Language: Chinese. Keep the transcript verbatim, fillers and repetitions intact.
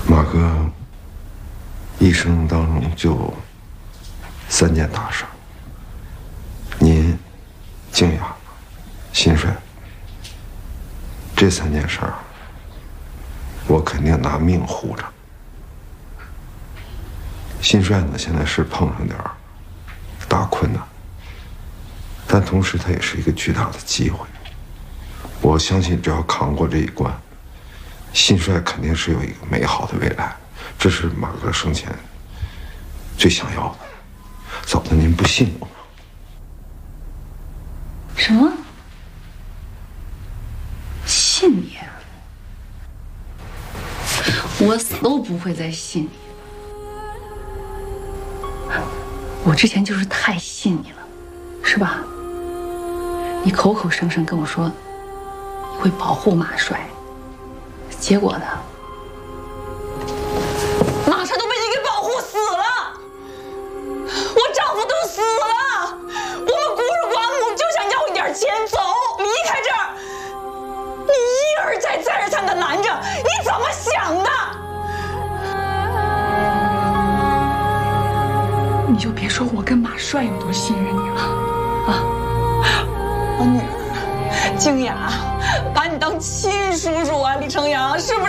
马哥一生当中就三件大事：您、静雅、新帅。这三件事儿，我肯定拿命护着。新帅呢，现在是碰上点儿大困难，但同时他也是一个巨大的机会。我相信，只要扛过这一关，新帅肯定是有一个美好的未来。这是马哥生前最想要的。嫂子，您不信我吗？ 什么？信你？我死都不会再信你。我之前就是太信你了，是吧？你口口声声跟我说你会保护马帅，结果呢？马帅都被你给保护死了，我丈夫都死了，我们孤儿寡母就想要一点钱走，离开这儿。你一而再再而三的拦着，你怎么想的？你就别说我跟马帅有多信任你了，啊！我女儿静雅把你当亲叔叔啊，李成阳是不是？